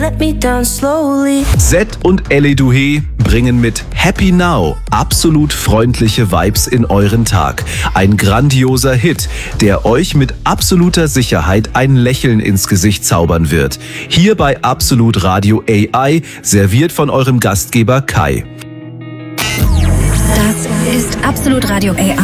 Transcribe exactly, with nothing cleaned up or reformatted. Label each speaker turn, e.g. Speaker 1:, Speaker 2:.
Speaker 1: Let me down slowly.
Speaker 2: Zed und Ellie Duhé bringen mit Happy Now absolut freundliche Vibes in euren Tag. Ein grandioser Hit, der euch mit absoluter Sicherheit ein Lächeln ins Gesicht zaubern wird. Hier bei Absolut Radio A I, serviert von eurem Gastgeber Kai.
Speaker 3: Das ist Absolut Radio A I.